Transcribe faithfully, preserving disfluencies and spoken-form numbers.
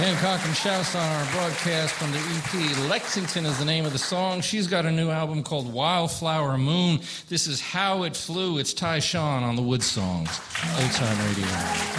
Hancock and Schuss on our broadcast from the E P. Lexington is the name of the song. She's got a new album called Wildflower Moon. This is How It Flew. It's Ty Sean on the Wood Songs. Old Time Radio.